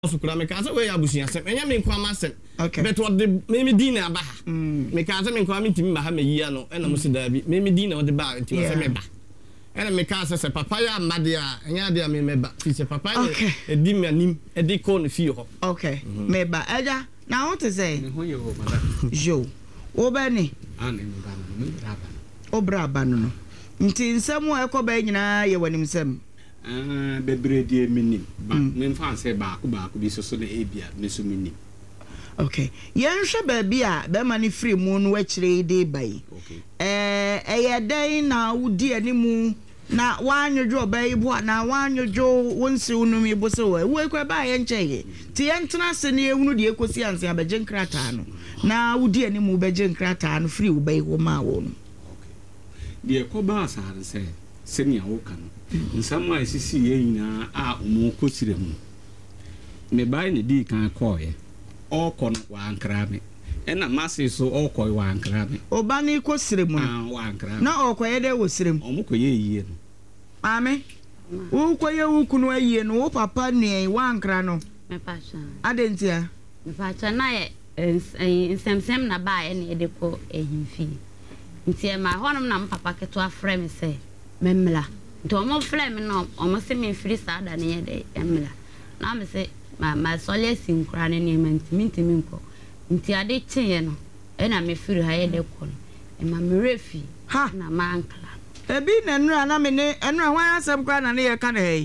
sukura me ka say we abusia sem enya me kwa masem but what the me din na ba ha me ka say me kwa me timi ba ha me yia no ena mo se da bi me din na wo de ba nti wo say me ba ena me ka say papa ya amade a enya de me ba fi say papa e di me anim e di ko no fi ho okay me ba eja na what to say me ho ye ho mala jo wo ba ni me ba no me braba obraba no nti nsem wo ekoba nyina ye wanim sem bebre die minim ba me fa say ba ko bi so na ebia me so minim okay yen hwe ba bi a be ma ni free mu no wachire de bai okay eye dan na wudi animu na wanyojo ba ibu na wanyojo wonsi unum ibu so we kwa ba ye ncheye ti yen tena se ne ehunu de ekosi anse abeje nkrata no na wudi animu beje nkrata no free wo ba iwo ma wo no de ko ba asare se senia wo kan nsama esisi ye nyina a omo kosire mu me bai ne di kan koye okon wa ankra me ena mase so okoy wa ankra me oba ni kosire mu wa ankra na okoye de wo sire mu omo koye yiye no ame wo koye wo kunu ayiye no wo papa ne wa ankra no me pacha adentia me pacha na ye nsem na ba ye ne de ko ehimfi nti ma honom na papa keto afre me se memla nti omo fle me no omo se me free sada ne ye de emla na me se ma sole sinkra ne ne minti minko nti ade tie no e na me free ha ye de ko no e ma me refi na ma ankla ebi na nura na me ne enura wan asem kra na ne ye ka na hey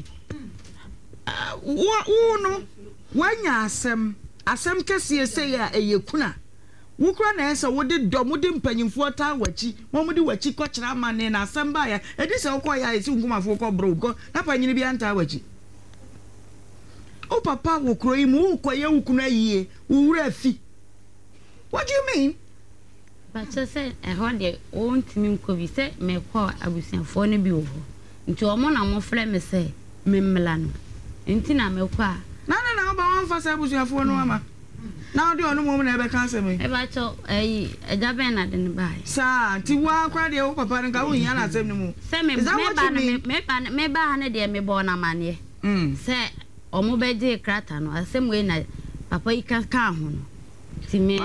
wo no wanya asem kese se ya eyekuna wukura na esa wode dom wode mpanyimfo ta wachi momudi wachi ko kira amane na asamba ya edi se okọ ya esi ngumafo ko bro ko na panyini bi anta wachi o papa wo kuro yi mu ukoye wukunu ayie wura fi what do you mean but say e ho de o ntimi nkobi se me ko abusiafo ne bi wo nti omo na mo frɛ me se memmla no nti na me ko a na ba won fa se abusiafo no ama na odi onu mo na ebe kan se me e ba cho eja ben na de ne bai sa ti wa kwa de wo papa nka wo nya na asem ni mu se me ba ha ne de me bo na mane se omo be je krata no asem we na papa ika ka ho no ti me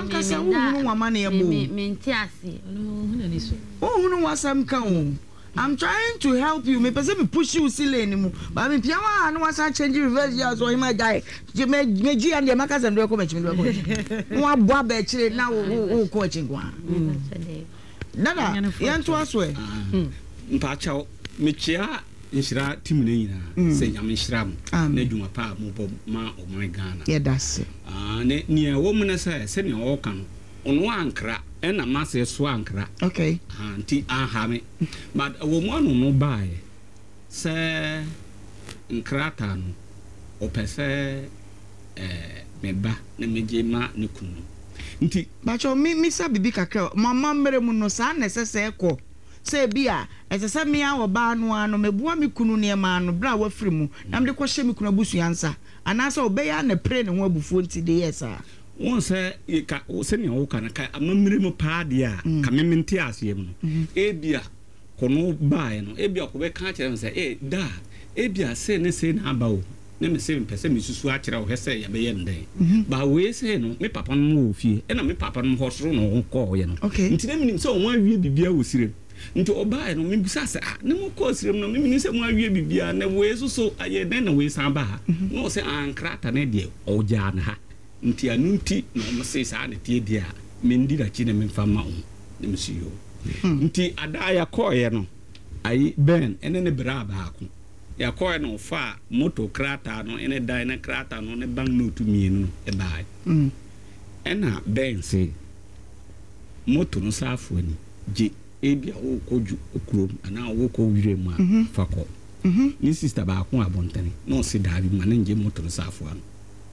nti ase hunu wasam ka ho I'm trying to help you. Me pese me push you silly ni mu. Ba me pia wa no wasa change reverse ya so him guy. Me ji and maka sem do ko me chimi do ko. Mo aboa ba chire na wo ko chingwa. Nana, yan to aswe. Mpa chawo me chia nshira tim ne nyina se nyame nshira mu na dwuma pa mo bo ma o man Ghana. Yeah, that's it. Ne ne wo mu na se ne wo kan ono ankra ena mase so ankra okay anti aha me but wo mu anu no bae se nkrata no opese me ba na meje ma ne kunu nti bacho mi sa bibi kakra mama mere mu no sa na sese ko se bia esese me a wo ba no ano mebua me kunu ne ma no bra wa firi mu na me de ko hye me kunu abusuansa anasa obeya na pre ne ho abufuo nti de yesa won se ka se ne wo kana ka amamire mu paade a ka mementi asem no ebia kono bae no ebia ko be ka kire se da ebia se ne se na aba o ne me se mpese me susu a kire wo hese ya be ye ndai ba we se no me papa no wo fie na me papa no hosoro no ko ye no nti ne minim se o wan wie bibia wo sire nti obae no me bisa se ne mo ko sire no me minim se mo awie bibia na we susu aye den na we san ba ha no se ankrata ne de o ja na ha nti anunti no mo se sa na tie dia mendi da chi na me fa ma o ne msiyo nti ada ya koye no ai ben ene ne bra ba ko ya koye no fa moto krata no ene dai na krata no ne bang no tu mienu e bai ena ben se moto no sa afo ni je ebia wo koju okuro ana wo ko wire mu a fa ko ni sister ba ko abontane no se da bi ma na nje moto no sa afo ano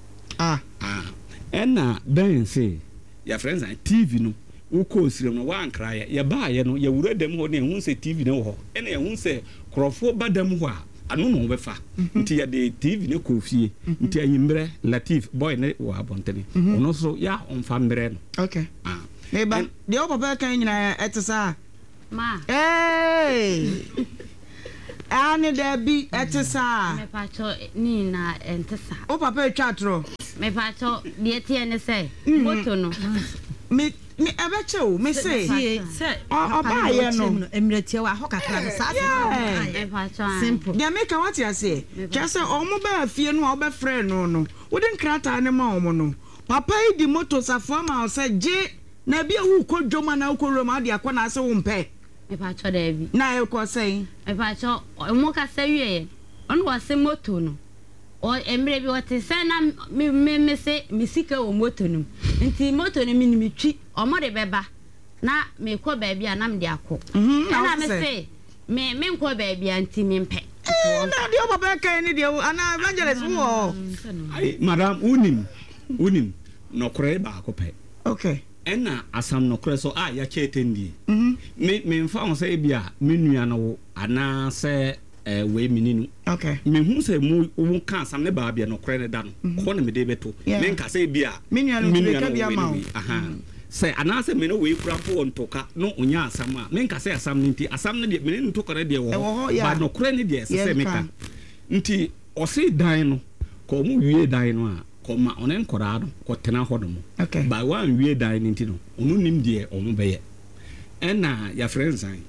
ena ben se ya friends and TV no wo ko sire no wa ankra ya ba ye no ya wura dem ho ne hu se TV ne ho ena ya hu se krofo badam ho a anu no be fa nti ya de TV ne ko fie nti ayimbre Latif boy ne wa abontene ono so ya onfa mbre no okay neba de o papa kan nyina etesa ma Ani there be etisa. Me pacho ni na entesa. O papa chatro. Me pacho die tie ne say moto no. Me abeche o me say. Oba ye no. Emretie wa hokakra no sa. Me pacho. Simple. Dia make what you say. Just say omo ba fie no oba frɛ no. Wo den krata ne ma omo no. Papa yi di moto safo ma o say je na bia wo kodwoma na wo roma de akɔ na ase wo mpɛ. Me pacho da bi. Na e ko say. Me pacho mo ka say wie. Ono wa se moto no. O emre bi wote say na me say me sika wo moto no. Nti moto no mi twi omo de beba. Na me kɔ ba bia na me de akɔ. Na me say me nkɔ ba bia nti me mpɛ. Na de o baba kan ni de ana evangelist wo. Ai madam unim no kore ba akɔ pɛ. Okay. Ena asam no kore so ya chetendi. Me mfa on say bia me nua no ana se we meninu. Okay. Me hu say mu kan asam ne ba bia no kore ne da no. Ko na me de beto. Me nka say bia me nua no ka bia ma. Aha. Say ana say me no we kura po ontoka no onya asam a. Me nka say asam ne nti asam ne de me ne ntokore de wo. Ba no kore ne de se me ka. Nti o say dan no ko mu wie dan no a ma onen korado ko tena hodomo okay ba wan wie dan nti no onu nim de omo beye ena ya friends an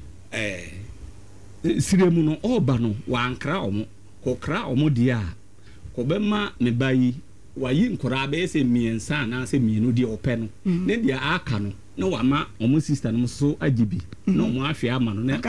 siremu no oba no wankra omo ko kra omo dia ko be ma me bayi wayi nkora be se miensa na se mienu de opɛ no ne dia aka no no wa ma omo sister no so agibi no mo afia ama no ne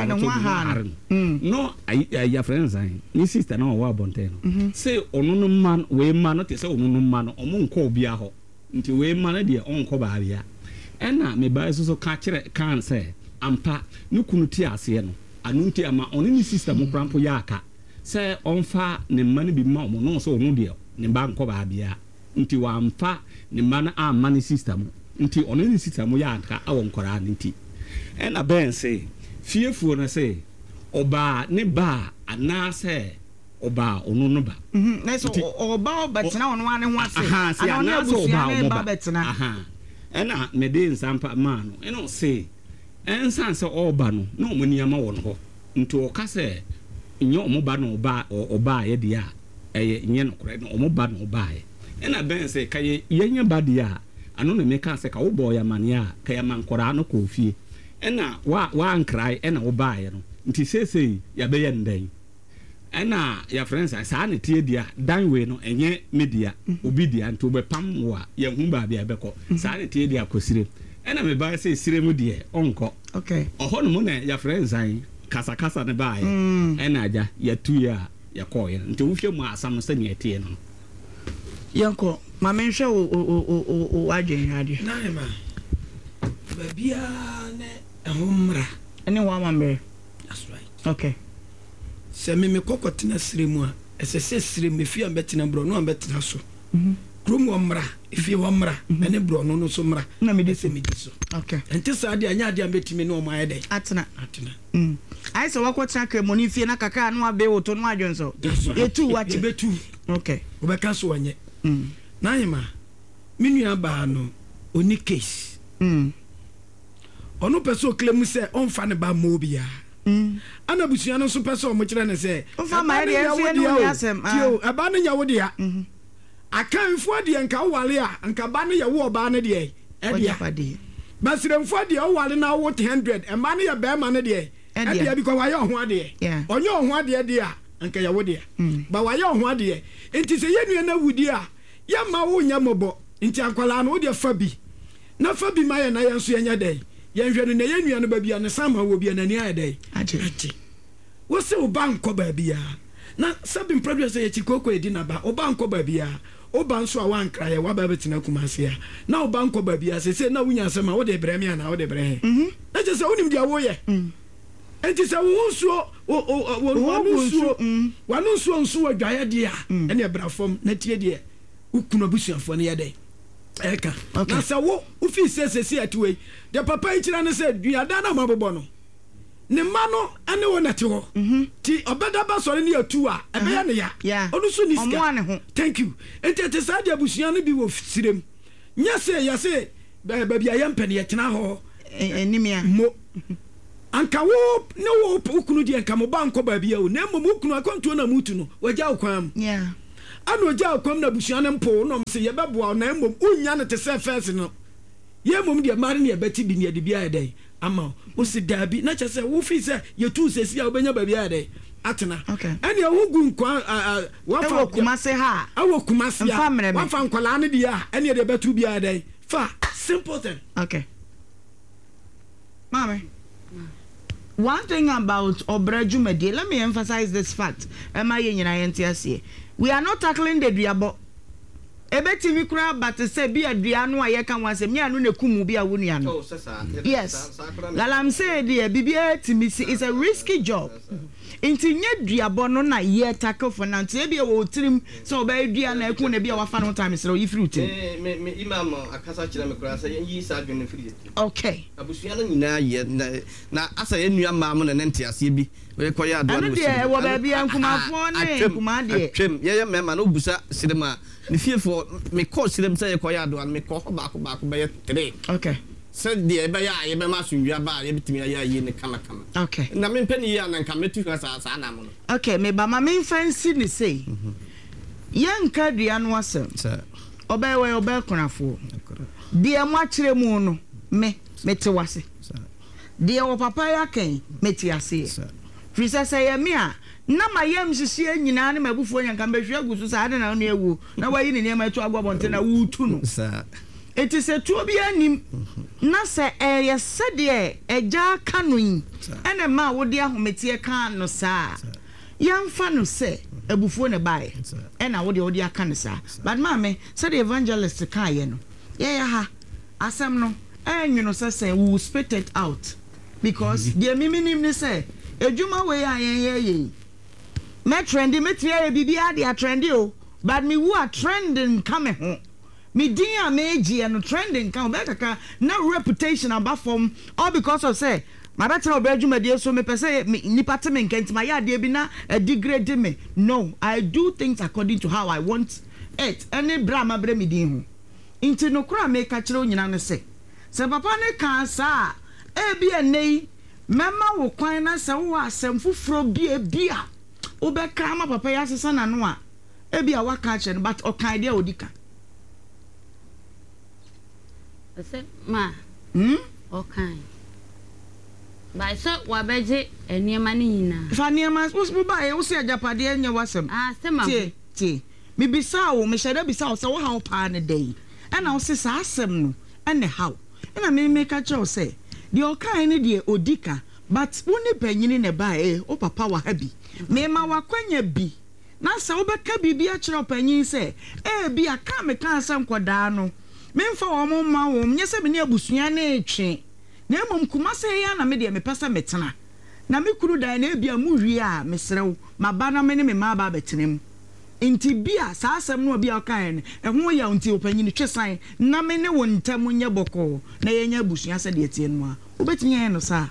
no ya friends an ni sister na wa bonte no say onu no man we man no te say onu no man no omo nko obi aho nti we man no de onko ba bia ɛna me ba so ka kire kan say ampa ne kunu ti ase no anu nti ama onu ni sister mo krampo ya aka say onfa ne man bi ma omo no so onu de ne ba nko ba bia nti wa amfa ne man a man sister mo nti ono ni sister mo ya aka awon kwara nti ena ben say fiefuo na say oba ne ba ana say oba onu no ba na so oba betena ono ane ho ase ana so oba ba betena ena me de nsampa ma no eno say ensan say oba no na omo niama won ho nti o ka say nyo omo ba no oba ye dia eye nye no kore no omo ba no oba ye ena ben say kaye yenya ba dia ano na me ka se ka wo boy amane a ka ya mankora no ko fie ena wa ankrai ena wo baaye no nti sesei ya be ye ndan ena ya friends sa na tie dia dan we no enye media obi dia nti obe pam wo a ye hu ba bia be ko sa na tie dia kosire ena me ba se sire mu die onko okay oho no mo na ya friends an kasa ne baaye ena aja ya tu ya ko ye nti wo hwe mu asam se ne tie no yanko ma menhwe o adwen hade na ma babia ne ehomra ene wa mambe that's right okay se me kokotena siremu a ese siremu fi am betena bro no am betena so krom wo mra fi wo mra ene bro no so mra na me de se me di so okay enti sa de anya de am betimi no mo ayede atena ai se wakotena kremoni fi na kaka no abe wo to no adwen so yetu wachi betu okay obeka so anye na yema minua ba no oni case ono peso klemu se onfa ne ba mobia ana busua no so peso mo kire ne se onfa ma de enso ne wo yasem tio aba ne nyawo dia akanfo de nka wale a nka ba ne yawo oba ne de e dia basiremfo de o wale na wo 100 e ma ne ya ba ma ne de e dia bi ko wa ya ho ade onye ho ade de a nka yawo de ba wa ya ho ade enti se yenua na wudi a ya ma wo nya mobo nti akwala no de fa bi na fa bi ma ya na yenso yenya dai yenhwe no na yenua no ba bia ne sama wo bia na ni ayedai aje wo se o banko ba bia na sabin producer ye chikoko edi na ba o banko ba bia o ban so a wan kraye wa ba betina kumase a na o banko ba bia se na wunya sama wo de breme na wo de bre na je se wonim dia wo ye enti se wo nsuo wanu nsuo adwaye dia ene ebrafom na tie dia ukuna busuafo ne yedai eka na se wo ufi sesesi atuwe de papa ichira ne se duada na mabobo no ne ma no ane wo nate ho ti obeda ba sore ne atu a ebe ya ne ya onu so ni sika thank you enti sa dia busua no bi wo sirem nya se ya se ba bia ya mpene ye tena ho enimia mo anka wo ne wo ukunu di anka mo ba nko ba bia o na mmom ukunu akonto na mutu no wagya okwam yeah ano gya okwam na busua ne mpo no se ye beboa na mmom unya ne te se first no ye mmom de mare ne beti bi ne de bia ye dai ama wo se dabi na che se wo fi se ye tu se sia obenya ba bia ye dai atena ene wo gu nkwa wa kumase ha awo kumase ya wa fa nkwala ne dia ene de betu bia ye dai fa simple thing okay mama. One thing about Obrajumedi, let me emphasize this fact. We are not tackling the diabo. Ebeti we crab, but to say be a diano, I can once a mere nukumu be a wuniano. Yes, Lalam say, dear BBA to me is a risky job. Into yet diabono na ye tackle for Nantabia will trim so by Diana couldn't be our final time so if you okay. Now, as I knew a mamma and NTSB, we acquire what be yeah, mamma, no busa cinema. The fear for me call them say acquired one, me call back by today. Okay. Said the Ebaya, Ebemas, you are by everything I in the camera. Okay. And I mean, Penny and come to us as an okay, me by my main fancy say, young Cardian was sir. Obey way obey conafo. Dear Machre Mono, me te wase. Dear o papaya ken, metiase. Frisa say, Mia. Na my yam sie nyina ne mabufuo nyanka mbehwe agusu sa ade na no ewu na wayi ne nema etu agwa bonte na wutu no sa eti se tuo bi anim na se eye sede eja kanoyin ene ma wode ahometie kan no sa yamfa no se abufuo ne bae ena wode aka no sa but ma me se the evangelist kan ye no ye ha asem no enyu no se we spit it out because the miminim ne se ejuma we ayen me trendy me tire bibia dia trendy o but me who are trending come ho me din a meji and trending come back na reputation about from all because of say my better obeduma dey so me pese nipa te me nkenti my yade bi na degrade me no I do things according to how I want it any brama bre me din ho inti no kura me ka kire onyina no se papa ne kan sa e bi enei mema wo kwan na se wo asem fufuro bia Obeka ma papa ya sesa na no a ebia waka che but okan dia odika ese ma okan ba so wabeje eniema ni nyina fa niema wo ba e wo se ajapade anya wasem se ma ti mi bisa wo me sheda bisa wo se wo ha pa ne dai na wo se sa asem no ene how na me make che wo se di okan ne die odika but woni panyini ne ba o papa wa habi me ma wakwanya bi na sa obeka bibi a kire opanyin se bi aka me kan asem koda no me mfa wo mo ma wo nye se me ne abusua na etwe na emom kuma se ya na me de me pesa metena na me kuru dan na bia mu hwie a me serew ma ba na me ne me ma ba betenem inti bia sa asem no bia kan ho ya unti opanyin twesan na me ne wo ntam nye boko na ye nya abusua se de tie no a obetinya no sa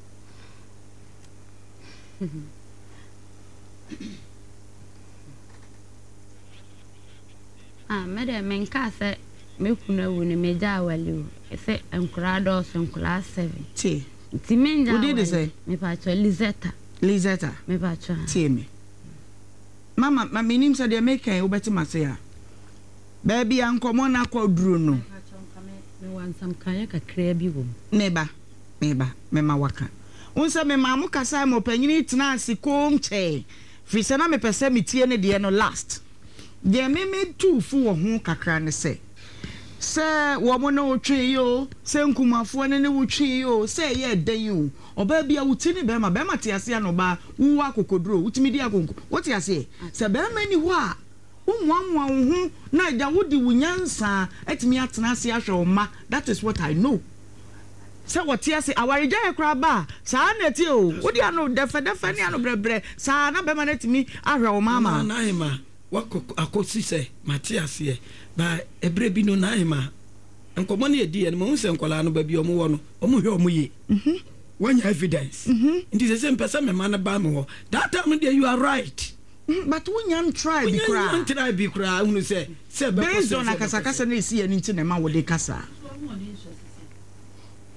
mede menka se mekuna wu ne meja wali o se enkura do so enkura 7 ti menja wudi de se me pa cho Lizetta me pa cho ti me mama minim se de mekan obeti mase ya baby ankomo na kwaduru no me wan sam kan ya kakra bi wo meba me ma waka unsa me mamu kasa mo panyini tena asikom che fisa na me pese metie ne de no last de me tu fu wo ho kakra ne se wo mo no twi yo se nkumafo ne wo twi yo se ye den yo oba bia wuti ni be ma te ase no ba wu akokoduro wutimi di akonko woti ase se be ma ni ho a unwanwa ho na ja wodi wunyansa etimi atena ase ahwe o ma that is what I know. Se what yes awarija ekra ba sa na ti o wodi ano defa ni ano brebre sa na be ma na timi ahwe o mama na hima wako akosi se Matias ye ba ebre bi no na hima enkomo na edi en mo nse nkola no ba bi o mo wo no o mo hwe o mo ye when evidence ndi se mpesa me ma na ba me ho that time there you are right but wunyan try bi kra wunyan try bi kra unu se be based on akasa na esi ani nti na ma wo de kasa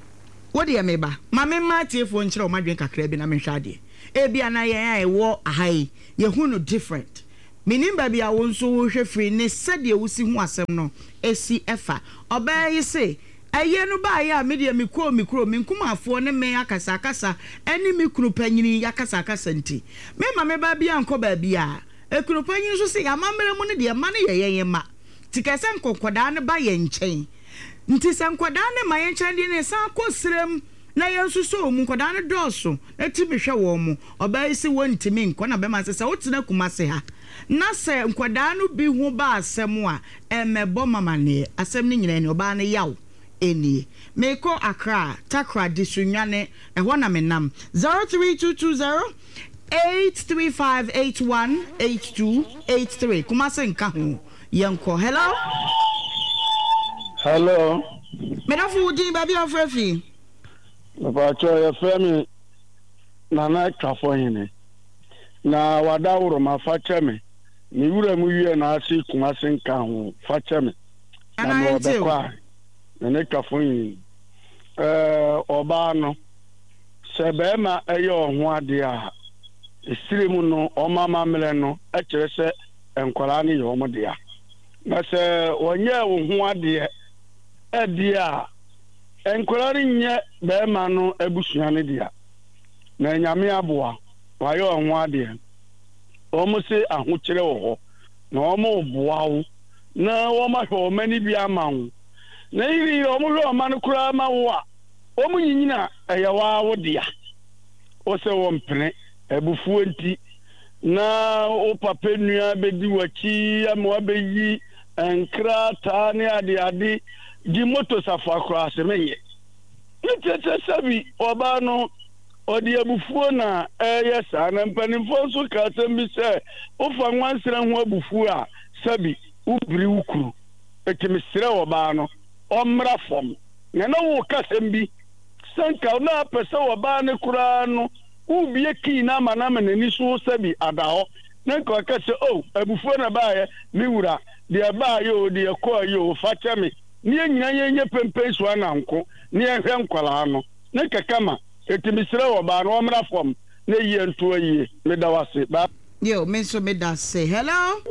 What do you meba? Mamma Marty for intro my drink a crab in a menshadi. Ebiana I wore a high, Yahuno different. Meaning baby, I won't so free, ne said you will see one no, SCFA. Obey you say, a year by ya media mikro, minkuma for ne me yakasakasa, any mikro penny yakasaka senti. Me mamma baby uncle baby. A crupenny so say, a mamma money, dear money, ye ma. Tikasan kokwadana by yen chain. Ntisan kwadana my enchandi ne sa kosrem. Na yensu so mu nkwadana doso na tibi hwe wo mu obai si wontimi nkwana be ma sese wotina kumase ha na se nkwadana bi hu ba asem a emebo mama ne asem ni nyina ne oba ne yaw eni meko Accra Takra disunwane ehwo na menam 03220 835818283 kumase nka ho yenko hello medafu udi baby ofrefi Pacho ya femi na kafo hine na wadawuro ma facheme ni wura mu wie na asi kumase nka ho facheme na mo bekwa na kafo hine oba no sebe ma eyo ho ade a esiremu no omama mele no e kire se enkwara ne yo mo de a na se wonye wo ho ade e de a enkwari nye be ma no abusuane dia na nyame aboa wayo onwo ade omo se ahokyere wo ho na omo boa wo na wo ma hwe mani bi ama wo na iri omo hwe o ma no kura ma wo a omo nyinyina eyawa wo dia o se wo mpene ebufuo nti na o papa nua bedi wachi ama abeyi enkra ta ne ade di moto safa cross menye nitete sabi oba no odi abufuo na yesa na mpanimfo so ka sembi se ofa nwansira ho abufuo a sabi ubiri ukuru ekimisire oba no omra fom na wo ka sembi sanka na pese oba ne kura no ubie ki na manama nani so sabi adaho na nka ka se abufuo na baaye mi wura de baaye o de ko ayo fachame ni nyina yenye pempe so ananko ni ehwe nkwala no ne kakama etimisire wo ba no omra fom ne yie nto ayie me da wase ba yo me so me da say hello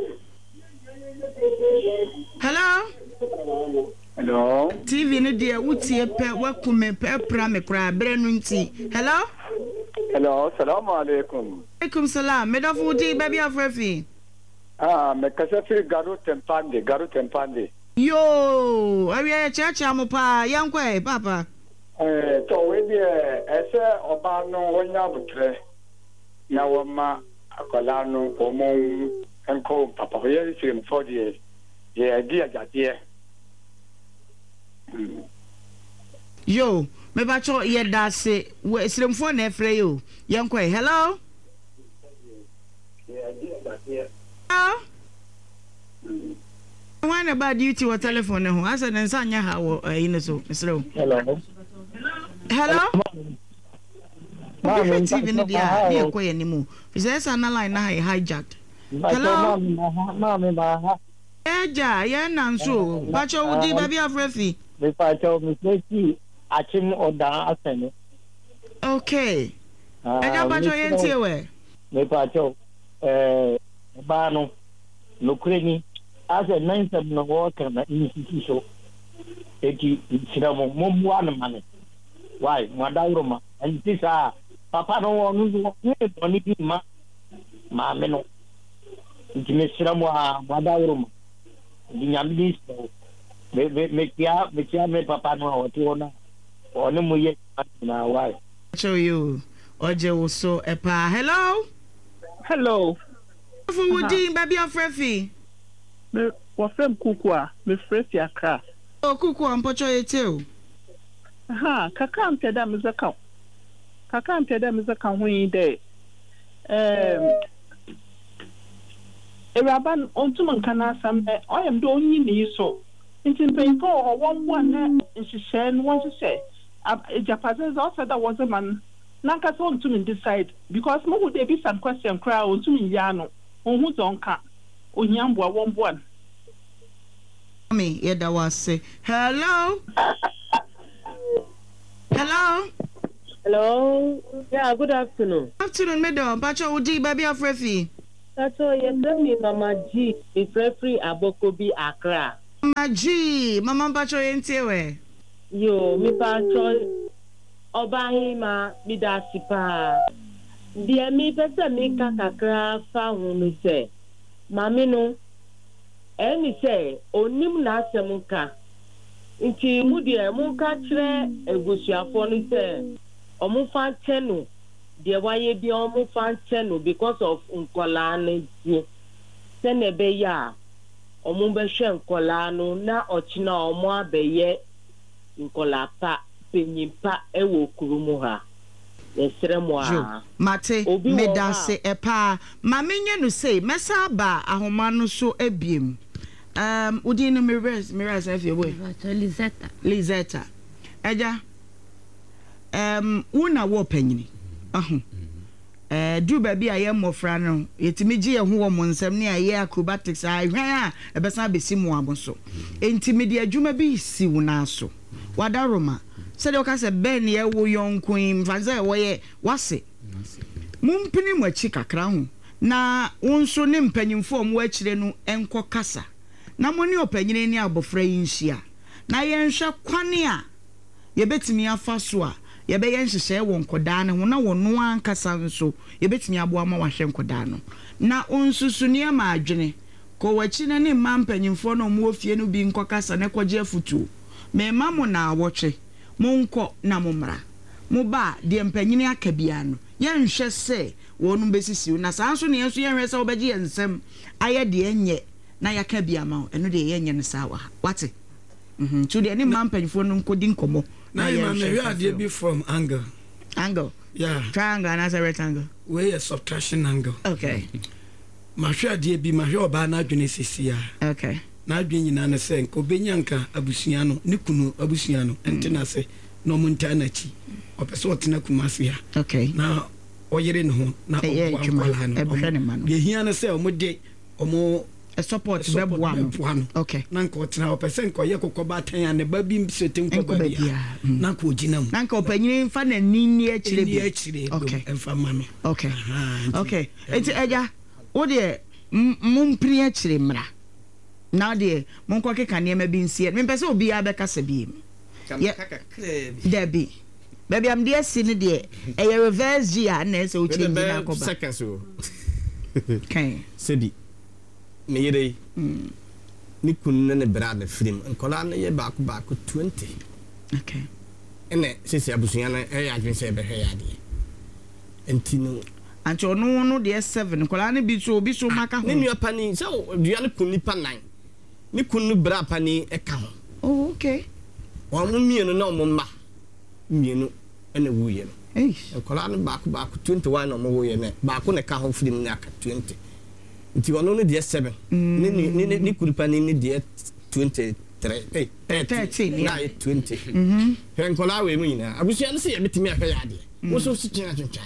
TV ne dia wutie pe wakume pe pra me kra bre no nti hello assalamu alaikum salam me da fudi baby afrefi me kasafi garu tempande yo awie church amopa yankwe papa to we die ese oba no wonya butre na woma akola no omo enko papa ye sim for die ye dia jadie yo me ba cho ye da se we siremfo na efre yo yankwe hello When about duty or telephone ho asa na nsa nya ha wo yin so misro hello Mama TV ni dia ni ekoye ni mu is na line na hijacked hello mama ba eja ye na nso ba cho wudi ba bi afrefi me pa cho mi seki achim oda asene okay eja ba cho ye ntie we me pa cho ba no kureni ase 97 no worker na institution eti siramo momu ana mane why madauro ma antisa papa no wonu ni doni bi ma meno ntime siramo a madauro ma dinyambi so me kia me papa no oti ona onu muye na why show you oje wo so epa hello for wudi baby afrefi me wafem kukua me fresh Accra kukua mpocho yeteo kaka mpeda mzaka ho yin de Eraban ontum kana sambe oyem do onyi ni so ntimpenko ho won na nhihye no won hye Japan also that was a man nanka so ontum decide because mo would be some question cry ontum ya no ohun zonka onyamboa wonboa me yeda was say hello Hello. Yeah, good afternoon. Afternoon, madam. Pacho Udi, baby of Refi. Pacho, yes, me, Mama G, the free Abokobi Accra. Mama G, Mama Pacho Yentewe. Yo, me Pacho, Obahima, Bidasipa. Dear me, Pesa me kakakra, found me say. Mamino, any say, onim na semuka. Nti mu de mu ka kire egusuafo no se omu fa chenu de waye bi omu fa chenu because of nkola na ji se ne be ya omu be hwe nkola no na ochina omu abeye nkola pa penyimpa ewo kurumu ha esere mo a mate medase epa ma menye no sei mesa ba ahoma no so ebiem Udi no mirrors if you way. Lizetta. Eja. Una wo panyini. Do baby aye mofra no. Yetimi gi ye ho wo mo nsem ne aye acrobatics a hwan a ebesa besi mo aboso. Entimidi adwuma bi si wona so. Wada Roma. Se de o ka se ben ye wo yonkun mfanze wo ye wase. Mumpini mo achi kakra ho. Na wonso ne mpanyimfo mo akire no enko kasa. Na moni opanyine ni abofra yinhia na yenhwe kwane a yebetimi afa so a yebe yenhyehyɛ won koda ne ho na wono ankasa nso yebetimi aboa ma wahwe nkoda no na onsusune ma adwene ko wachi na ne mampanyimfo no mo ofie no bi nkokasa ne koje afutuo me mamo na awotwe monko na momra mo ba de mpanyine akabia no yenhwe se wonu besisi na sanso ne yenso yenhwe se obegye yensem aye de enye na yaka bia ma eno de yenye ne sawa wate to de ni mampanfo no nkodi nkomo na you may ade be from angle yeah triangle and as a rectangle we a subtraction angle okay ma hwe ade bi ma hwe oba na adwene sisia okay na adwene nyina na se nko benyanka abusua no ne kunu abusua no entina se no munta na chi opese otena kumase ya okay na oyere ne ho na okwala no ye hia na se omode omo support bebwa okay nanka otena opese nko ye kokoba tan ya ne ba bi msete nko ba bia nanka ogina mu nanka opanyini mfa na nini akire bi okay mfa ma no okay okay enti eja wo de mumpri akire mra na de monko keka ne ma bi nsie me pese obi ya beka se bi Debbie baby am there sin de e reverse G na ese o change na ko ba seconds o okay sedi me yere ni kunna ne brada film nkola na ye baako 20 okay ene sisi abusunya na e ya adwen se be hwe ya de entino anti ono no de 7 nkola na bi so maka ho ni nua pani se dua ne kun nipa 9 ni kunu bra pani e ka ho oh okay wa mu mienu na mo ma mienu ene wuye no nkola na baako 21 na mo wuye ne baako ne ka ho film na aka 20 nti wono no de 7 ni kuripa ni de 23 13 na 20 nkola we mu nyina abusia no se ye betimi ahwe ya de wo so sikyina twetwan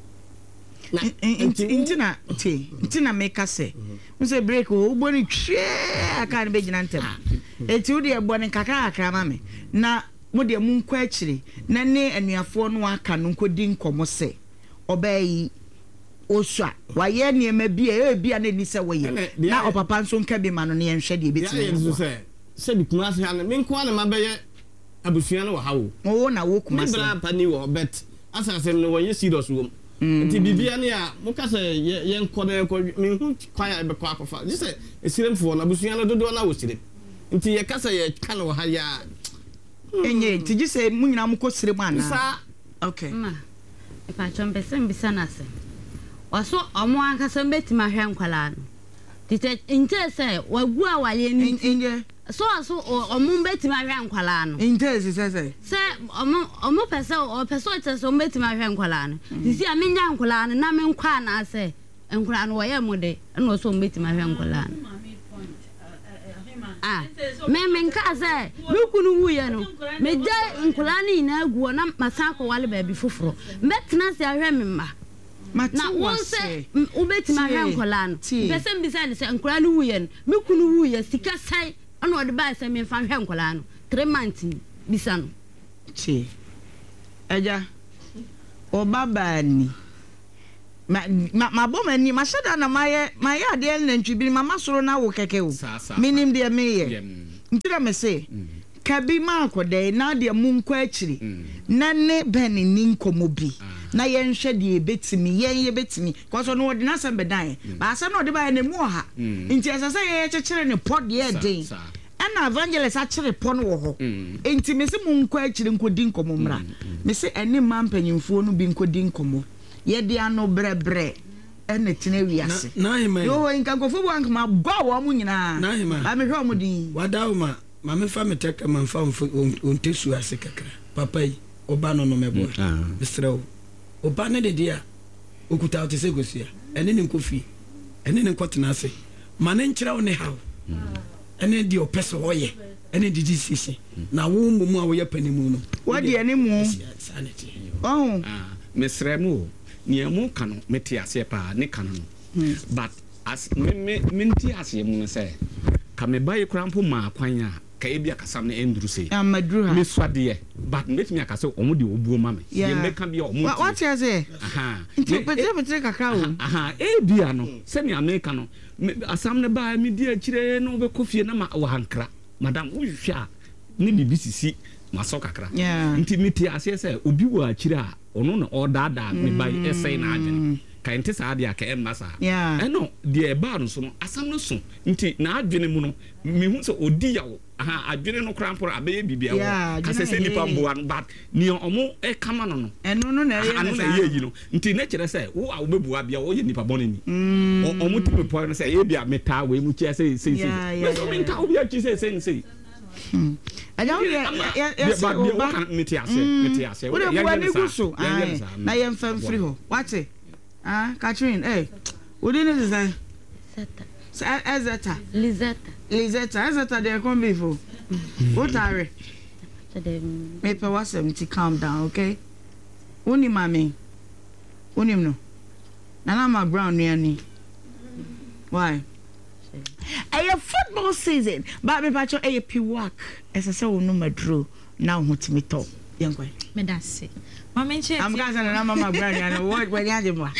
na intina make say we break o boni twe aka ne begina ntem eti wo de ebone kakra ma me na mo de mu nkwa akire na ne anuafo no aka no nkodi nkomo se obayi osua waye niema bia na ni se waye na opapa nso nka bi ma no ne yenhwe de betimi se bi kuma se han me nko na mabeye abusua no wa hawo o na wo kuma se bra pani wo bet asase no wo ye serious wo nti bibia ne a muka se ye nko na ko me hu kwaya be kwa akofa ji se esiremfo na abusua no dodo na wo sire nti ye kasa ye kan wo ha ya enye ti ji se munyina mko sire mu ana okay ma e pa chombe se mbisa na se waso omo ankasa mbetima hwe nkwala no tite inte se wagu a wale ni inje so omo mbetima hwe nkwala no inte se omo pese ite so mbetima hwe nkwala no tisi amenya nkwala no na me nkwa na ase nkwala no woye mode na so mbetima hwe nkwala no me nka se lukunu wuye no meje nkwala ni na aguo na masako wale ba bi foforo mbetina se ahwe memma na wonse ubetima hwe nkola no pese mbisa ne se nkola no wuye no mekunu wuye sika sai ana ode ba se me fa hwe nkola no 3 months bisa no Eja Obabani ma boma ni ma shada na maye ade na ntwibiri mama soro na wo keke wo minim de meye ntira me se kabi ma akode na de munko akiri na ne beni ni nkomobi na yenhwe de betimi ye betimi koso no de na sambedan ba asa no de ba na mu ha nti asasa ye chekere ne pod ye den ana evangelist akere pon wo ho enti me se munko akiri nkodi nkomomra me se eni mampanyimfo no bi nkodi nkomo ye de ano brebre ene tene wiase yo inka gofo bo anka ma gwa wo mu nyina ba me hwe mu din wadawo ma me fa me teka man fa ontesu ase kakra papa yi oba no mebo bisrew oba ne de dia okuta o te se gosia ene ne nkofi ene ne nkotena ase ma ne nkyira wo ne hawo ene di opeso hoye ene di sisi na wo mu a wo ye panimu no wadi ene mu oh mesremu niemu kanu meti ase pa ne kanu no but as me nti ase mu no se ka me baye krampo ma kwanya ka ebia kasam ne enduru sei amaduru me swade but metimi akase omo de obuo ma me ye meka bia omo what you say nti petre kakra o ebia no se me america no asam ne ba me di akire no be kofie na ma wa hankra madam wo hwa ne bibisisi maso kakra nti meti ase se obi wo akire a ono na odada me bai esai na adwene ka ente sa ade aka emasa eno de eba no so no asam no so nti na adwene mu no mehu se odi yawo adwene no kramporo abeye bibia wo ka se nipa mboa but ni omo e kama no eno no na ye yi no nti na kire se wo a wo bebua bia wo ye nipa bonani omo tipe po no se ye bia meta we mu chia se we so min ka obi a chi se I don't metiase. What na yem fam free ho. What it? Catherine, what did you say? Lizetta, they come before. What are me per was to calm down, okay? Uni mami. Unim no. Nana my brown near me. Why? A football season, but me pacho a piwak as I say no madro now what me talk young boy me that's it I'm going to mama brand and what when you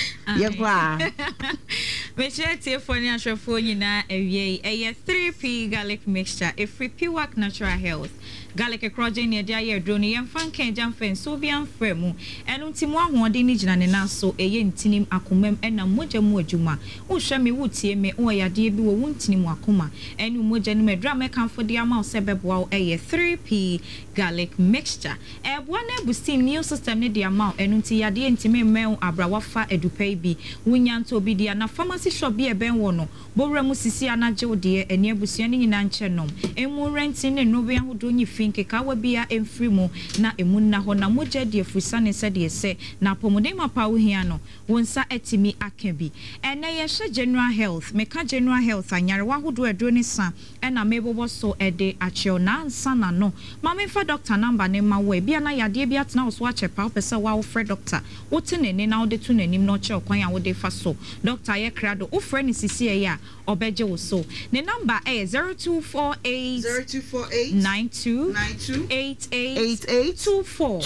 me share tea for natural phone na a 3p garlic mixture a free piwak natural health garlic crojin near dia drone yam fan can jam fen so bi amfremu enu ntimo ahode ni gina ne na so eye ntinim akomam ena moja mu adwuma wo hwe me wutie me wo yade bi wo ntinim akoma enu moja ne medra me kanfo dia ma se beboa wo eye 3p garlic mixture eboa na boosting immune system ne dia ma enu nti yade ntime men abrawafa edupai bi wunyanto obi dia na pharmacy shop bi eben wo no bowra mu sisi anaje wo de eni abusua ne nyina nche nom emu rentin ne no be ahodo nyi finke kawa bia emfiri mu na emu na ho na moja de frisa ne se de se na pomode mapa wo hia no wonsa etimi aka bi ene ye hye general health meka general health anyare wa hodo adro ne sa ena mebobo so ede achio na nsa na no mama fa doctor number ne ma wo bia na yade bia tena wo so ache pa pesa wa wo frɛ doctor wo tenene na wo de tu nanim no che kwan ya wo de fa so doctor ye krado wo frɛ ne sisi ya obeje wo so ne number 0248 92 88 24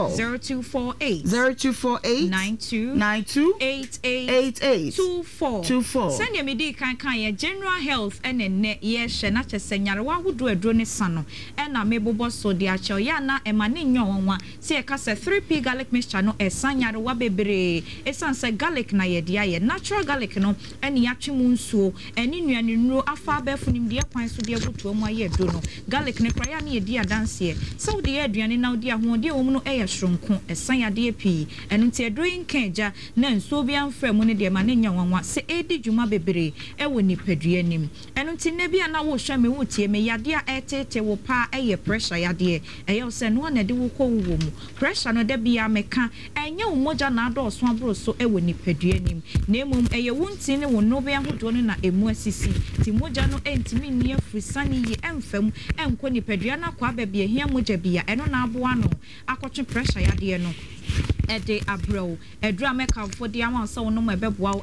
0248 92 88 24 send me di kan ye general health ene ye hye na chese nyare wa hodo adro ne sa no ena mebobo so de acho ya na emane nyo wonwa se e ka se 3p garlic mixture no esanyare wa bebre esanse garlic na ye dia ye natural garlic no ene ya twemu nsuo ene nuane nuro afa abefunim de kwan so de abuto mu aye do no garlic ne kra ya na ye dia dance so de aduane na odi ahode wo mu no eye hronko esan yade api eno nti edroin kanja na nsuo bi amfra mu ne de ma ne nya wanwa se edi dwuma bebre ewo nipadua nim eno nti ne bia na wo hwa me wotie me yade a etete wo pa eye pressure yade eye se no na de wo ko wo mu pressure no de bia meka enye wo moja na ado so abro so ewo nipadua nim na emom eye wonti ne wo no be ahodo no na emu asisi ti moja no entimi ni afrisani yi emfam enko nipadua na kwa ba bia hia moja bia eno na abo ano akotwe pressure yade no ede abro edra meka for the amount so no me beboa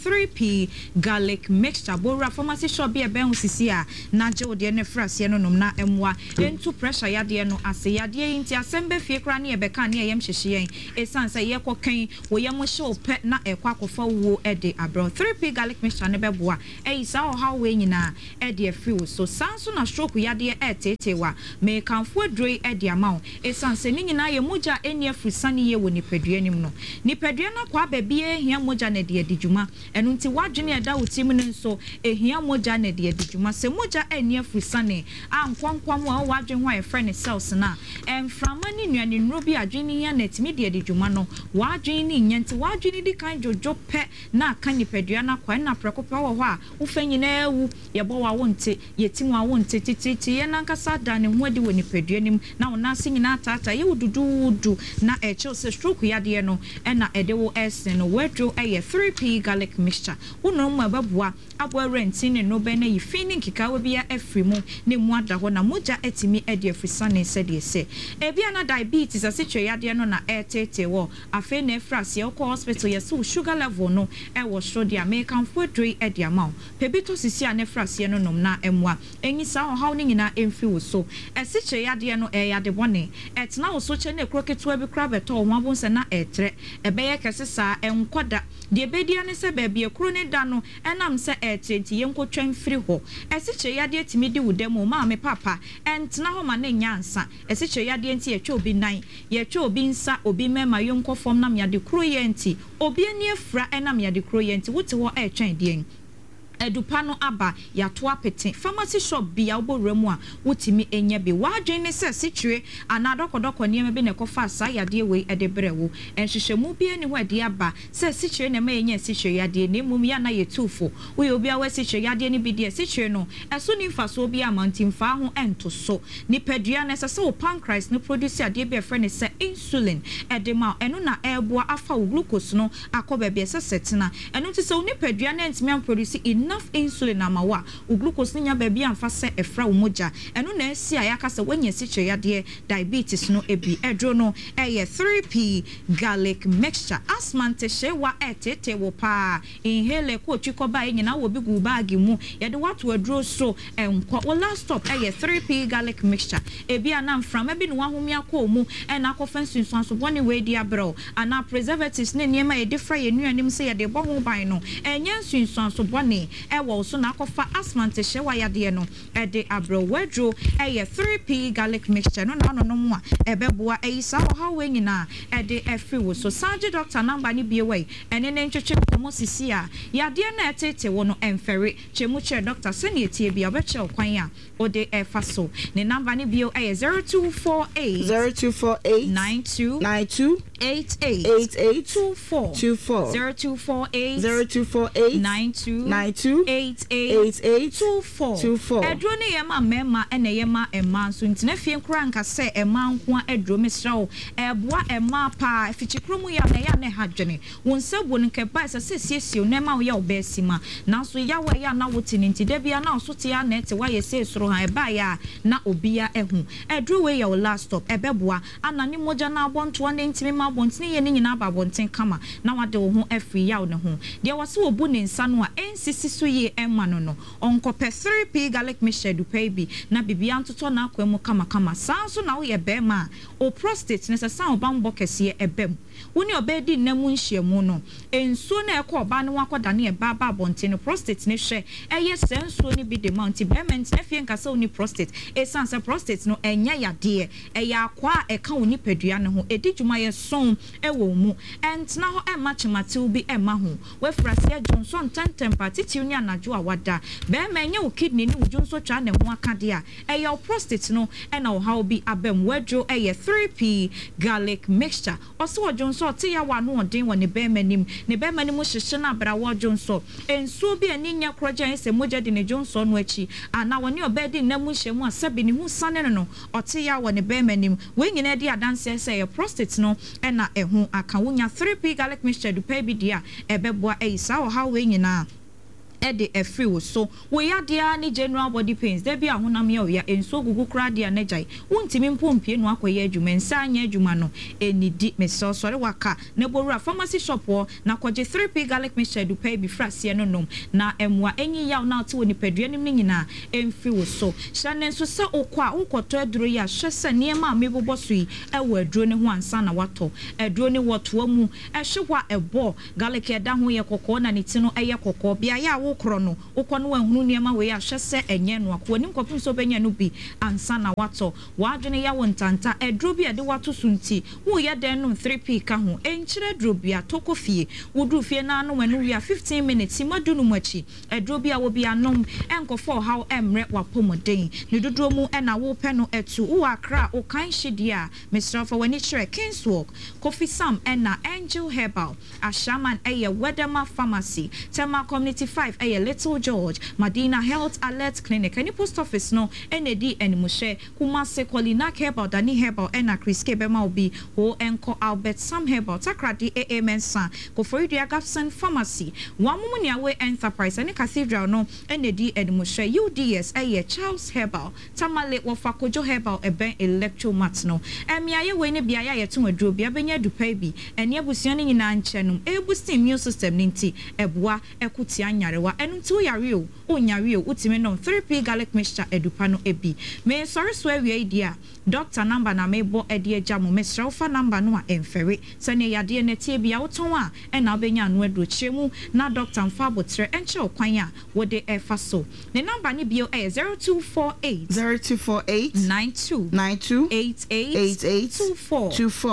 3p garlic mixture bora pharmacy shop be ben sisi a na je ode ne frase no nom na emwa into pressure yade no ase yade inti asembe fie kra na ebeka na yem hyehye esan say ye kokan wo yem show pe na ekwa kofa wo ede abro 3p garlic mixture ne beboa isa o how we nyina ede free so sanso na stroke yade etetewa me kanfo adroi ede amount esan say ni nyina ye moja eni afrisani ye wo nipadua nim no nipadua na kwa babie hia moja na de adijuma enu nti wadwene eda wotim ne nso ehia moja na de adijuma se moja eni afrisane ankwankwam a wadwen ho efre ne cells na emframa ni nuane nro bi adwene hia na timi de adijuma no wadwen ni nyenti wadwene di kan jojo pe na aka nipadua na kwa na prekopa wo ho a wo fanyina ewu ye bo wa wonte yetim wa wonte tititi ye nankasa da ne ho adi wo nipadua nim na wo na sinyina tata ye wududu na se stroke yade no na edewo esen no wedro 3p garlic mixture wono mu ababua abo renti ne no be na yifini nkika we bia afrimu ne mu ada ho na moja etimi ede afrisane sede se ebia na diabetes asitwe yade no na etete wo afi na efrase ye ko hospital ye so sugar level no wo sho dia American food ede amount pebito sisi an efrase no nom na emwa enyisa ho haw ne nyina emfi wo so esitwe yade no yade bone etna wo so che na kroketo bi kra beto wabon se na etre ebeye kesesa enkoda de bedia ne se ba bia kro ne da no enam se etrenti yenkotwan firi ho esiche yade atimi di wudemu ma me papa entna ho ma ne nyansa esiche yade enti ye twa obi nan ye twa obi nsa obi mema yonkofom na me yade kro ye enti obi ani afra enam yade kro ye enti wote ho etwan de edupano aba ya to apete pharmacy shop bia oboremu a wotimi enya bi wadwen ne se sitwe anadokodoko niam bi ne kofa asa yade we edebrewo enhwehwemu bi ani ho ade aba se sitwe ne ma enya sitwe yade ne mum ya na yetufo we obi a we sitwe yade ne bi de sitwe no eso ni mfaso bi amantim fa ho ento so ni padua ne se o pancreas no produce ade bi efre ne se insulin edema eno na eboa afa glucose no akoba bi se setina eno ti se oni padua na ntimi am produce enough insulin amawa glucose nya ba bia amfa se efra umoja eno na esi ayaka se wanya siche yade diabetes no ebi edro no 3p garlic mixture asmante shewa etete wo pa inhale ko twikoba nyina wo bi gu bag mu yede wato adro so enko wo last stop 3p garlic mixture ebi ana mframa bi no wahomia ko mu ena akofensu so boni we dia bro ana preservatives ne niema ye different ye nuanim se yede bo ho ban no enya nsunsun so boni ewo so na akofa asmante shewa yade no ede abro wedro 3p garlic mixture no na no mu a ebeboa isa ha we nyina ede efri wo so surgery doctor number ni biewei ene ne ntwetwe komo sisi a yade na etete wo no emfere chemu che doctor sene etie bia obeche okwan a ode efa so ne number ni bio 0248 92 88 24 0248 92 88 24 edro ne yema mema ene yema ema so ntine fie nkura nka se ema nko edro mesrawo eboa ema pa fichikromu ya na ne hadwene wonsabu nke ba se siesie ne ma wo ya obesima nanso ya wa ya na wotini ntide bia na osote ya na ete wa ye se soro ha eba ya na obia ehu edro we ya last stop ebeboa anani moja na abonto ne ntimi ma abontini ye ne nyina ba abonten kama na wade wo ho afri ya wo ne ho de wase obu ne nsa no a ensisi so ye emma no onkope 3p garlic mixture du baby na bibia ntoto na akwemu kama sanso na wo ye bema o prostate ne sesa obambo kese ebem woni obedi namu nhyiamu no ensuo na ekọ oba ne wakoda ne eba ba bonte no prostate ne hwe eye sensuo ne bi de mount bement na fie nkasa oni prostate esanse prostate no enya yade eye akwa eka oni padua ne ho edi dwuma ye son ewo mu entna ho emachematew bi ema ho we frase Johnson tentempa titi ni anajo awada bema enya o kidney ni ujonso twa ne ho akade a eye prostate no ena o haw bi abem wedro eye 3p garlic mixture oso Johnson te ya wa no odin wo ne bema nim hyehye na bra wo Johnson ensuo bi ani nya kroja ese moja de ne Johnson no achi ana woni obedi namu hyemu asabi ne hu sane no ote ya wo ne bema nim we nyina di adanse ese ye prostate no ena ehu aka wonya 3p garlic mixture du pa bi dia ebeboa eisa o ha we nyina ede efri wo so we ya dia ni general body pains there be ahonam ya oya enso gugu kra dia na jai wontimi mpompie no akoye adwuma nsa anya adwuma no enidi meso sori waka na borura pharmacy shop wo na kwaje 3p garlic mixture du pay bi frase no nom na emwa enyi ya na ate woni padua nim nyina emfi wo so hyane nso se okwa ukoto aduro ya hwese niema amebobo so yi ewo aduro ne ho ansa na wato aduro ne woto mu ehwehwa ebo garlic eda ho ye kokko na ne ti no eye kokko bia ya wo kro no ukọ no ahunu niema we ya hwese enye no akọ nim kopim so benya no bi ansa na wato wadwene ya wontanta aduro bi ade wato sunti wo ye den no 3p ka ho enchire aduro bi atoko fie wodu fie na no wanu wi 15 minutes madunu machi aduro bi a wo bi anom enkofo how emre wapomoden ne dodro mu na wo pe no etu wo akra o kan hyedia Mr. for wani chere Kingswalk Coffee Sam na Angel Herbal Ashaman Weatherma Pharmacy Tema Community 5 Little George Madina Health Alert Clinic any post office no ND Mushe Kumase Kolina Herbal Dani Herbal na Chris Kebema obi ho enko Albert Sam Herbal Takradi Mensa Koforidua Gafson Pharmacy Wamumunia we Enterprise any Cathedral no ND Mushe UDS Charles Herbal Tamale Wafakojo Herbal eben electromat no emiaye we ne bia ya yeto aduro bia benya dupa bi ene abusua ne nyina nche no boost immune system ninti eboa ekuti anyarewa enu nti oyare o onyare o utime no 3p garlic mixture edupa no ebi me sorry so awie dia doctor number na mebo ede agyamu mesra ofa number no a emfere sene yade ne tie bia woton a ena obenya no aduro chemu na doctor mfa botre enche okwan a wode efa so ne number ne bio 0248 92 88 24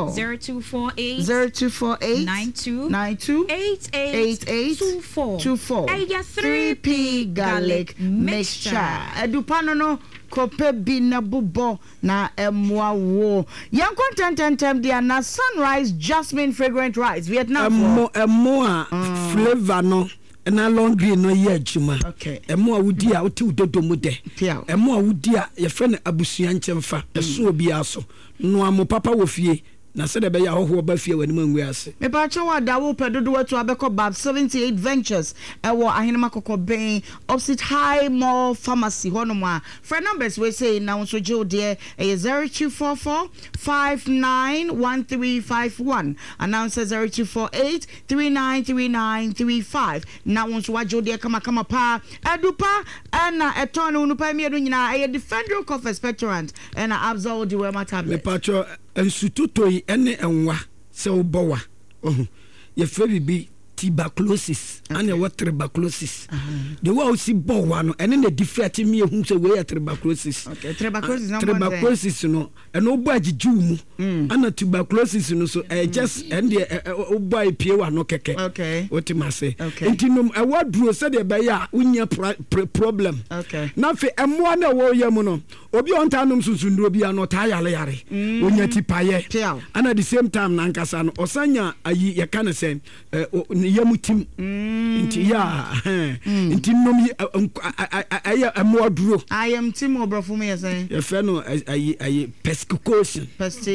0248 92 88 24 3p garlic mixture edupano no kope bi na bubo na emwa wo yankon tentem dia na Sunrise Jasmine fragrant rice Vietnam emo flavor no na long green no ye adwuma emo awudi a wote udodomu de emo awudi a ye fe na abusua nchemfa eso obi aso no amo papa wo fie na se de be ya hoho ba fie wani mangu ase me pa cho wa dawo pedodo watu abeko bab 78 ventures ewo ahenema kokobin opposite high mall pharmacy honoma friend numbers we say now so jo there 0244 591351 announcer 0248 393935 now so wa jo there kama pa edupa na etono unupa mi edu nyina aye defender cough expectorant na Absol the Wema tablet me pa cho ensututo ene enwa se obowa ye fe bi tuberculosis and what tuberculosis the wa si bowa no ene na different me hu se we tuberculosis tuberculosis no ene obo agiju mu ana tuberculosis no so just and obo ipie wa no keke what ma say entinum e wa duro se de be ya unya problem na fe emo na wo ye mu no obi on tanom susunduro bi ano ta yare onya tipaye and at the same time na nkasa no osanya ayi ye kan say yamutim inti ya inti nomi aya emo duro I am tim obrofo me say ye fe no ayi pestication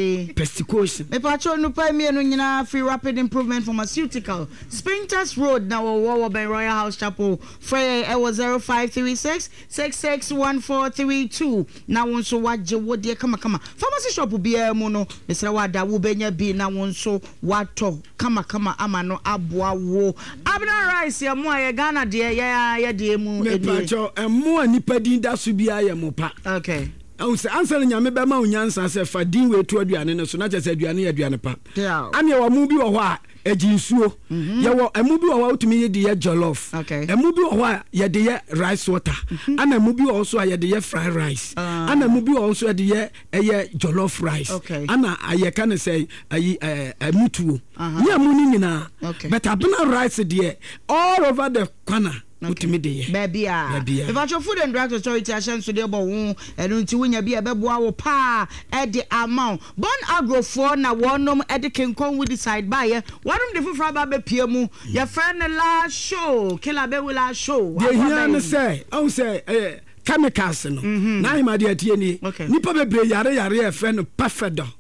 me pacho no pa me no nyina free rapid improvement pharmaceutical Spinters Road na wo by Royal House Chapel free it was 0536 661432 na won so waje wo de kama pharmacy shop bia mu no mesra wada wo benya bi na won so wato kama ama no aboa wo abna rice ya mo ya Ghana de ya de mu me pacho mo anipa din da so bia ya mo pa se answer nyame be ma onyansa se fa din we to aduane no so na che se aduane ya aduane pa ane wa mu bi wo ho a ejinsuo ye wo emu bi wo wa utumi ye de ye jollof emu bi wo ho a ye de ye rice water ana emu bi wo so a ye de ye fried rice ana emu bi wo so de ye jollof rice ana aye kan say ayi mutuo ye emu ni nyina but abena rice de all over the corner utimi de ye baby if your food and drug authority ashan so dey bo won enu nti wonya bi ebeboa wo pa e de amount bon agro for na wonom e de kenkon with decide by ye wonom de fufra ba be pie mu your friend la show killer be will show ye here say I say chemicals no na him ade atie ni nipa bebre yare e friend perfect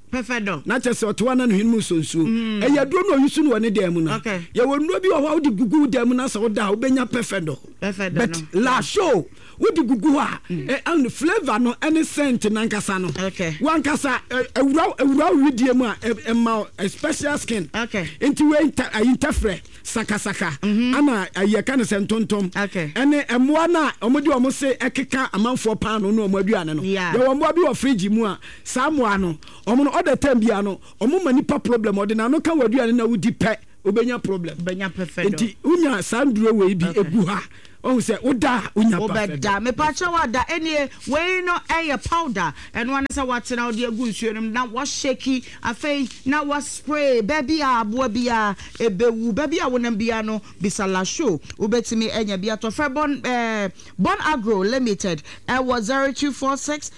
perfedo na chese otowa na no hinu sonsuo eya duro no yusu no ne dem no ye wonu bi wo di gugu dem na se wo da obenya perfedo but la show wo di gugu a and flavor no any scent nankasa no wankasa ewura widie mu a special skin into we interfere sakasaka ana ayeka ne sentontom ene emoa na omodi omo se ekeka amanfo pan no omo aduane no ye wo mo bi wo fridge mu a samoa no omo no other time bia no omo manipa problem odina no kan waduane na wudi pe obenya problem benya perfect enti unya sanduro we bi egu ha oh say oda unya perfect oda me pa cha wada ene we no air powder and one say what na odi egu nsuo na wa shake afei na wa spray baby abo bia ebewu baby a wonam bia no bisala show obetimi enya bia to Bon Agro Limited was 0246